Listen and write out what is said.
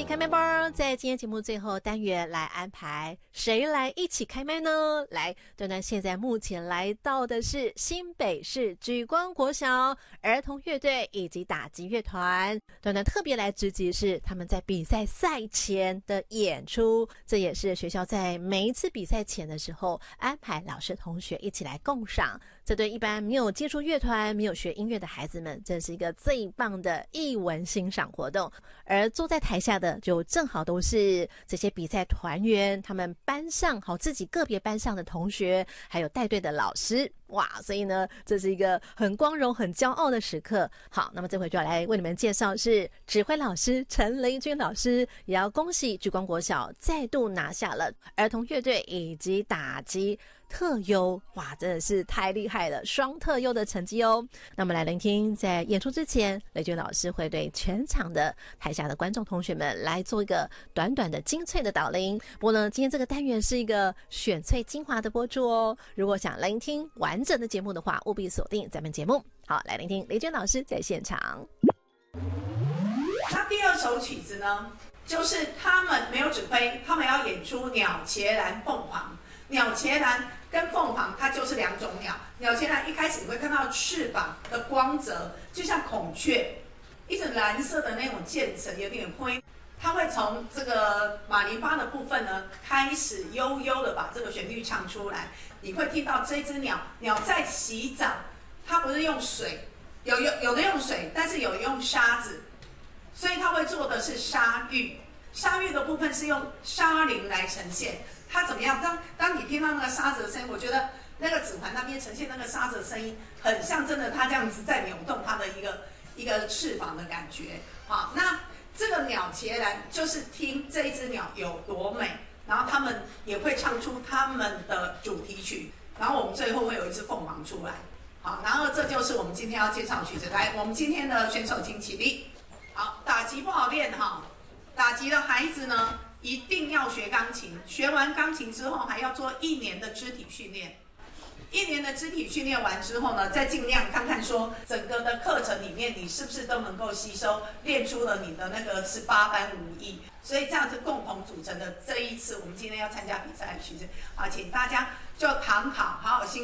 开麦吧！在今天节目最后单元来安排谁来一起开麦呢？来，端端现在目前来到的是新北市莒光国小儿童乐队以及打击乐团。端端特别来直击是他们在比赛赛前的演出，这也是学校在每一次比赛前的时候安排老师同学一起来共赏。这对一般没有接触乐团、没有学音乐的孩子们，真是一个最棒的艺文欣赏活动。而坐在台下的就正好都是这些比赛团员，他们班上自己个别班上的同学，还有带队的老师。哇，所以呢，这是一个很光荣、很骄傲的时刻。好，那么这回就要来为你们介绍是指挥老师陈雷君老师，也要恭喜莒光国小再度拿下了儿童乐队以及打击特优。哇，真的是太厉害了，双特优的成绩哦。那么来聆听，在演出之前，雷君老师会对全场的台下的观众同学们来做一个短短的精粹的导聆。不过呢，今天这个单元是一个选粹精华的播出哦。如果想聆听完整的节目的话，务必锁定咱们节目。好，来聆听雷娟老师在现场。 那第二首曲子呢，就是他们没有指挥，他们要演出鸟茄蓝凤凰。鸟茄蓝跟凤凰它就是两种鸟。鸟茄蓝一开始你会看到翅膀的光泽，就像孔雀，一直蓝色的那种渐层，有点灰。它会从这个马林巴的部分呢，开始悠悠的把这个旋律唱出来。你会听到这只鸟在洗澡，它不是用水，有的用水，但是有的用沙子，所以它会做的是沙浴。沙浴的部分是用沙铃来呈现。它怎么样？当你听到那个沙子的声音，我觉得那个指环那边呈现那个沙子的声音，很像真的它这样子在扭动它的一个翅膀的感觉。好，那这个鸟茄蓝就是听这一只鸟有多美，然后他们也会唱出他们的主题曲，然后我们最后会有一只凤凰出来。好，然后这就是我们今天要介绍的曲子。来，我们今天的选手请起立。好，打击不好练哈，打击的孩子呢，一定要学钢琴，学完钢琴之后还要做1年的肢体训练。1年的肢体训练完之后呢，再尽量看看说整个的课程里面你是不是都能够吸收，练出了你的那个18般武艺。所以这样子共同组成的这一次我们今天要参加比赛的曲子，好，请大家就躺好，好好欣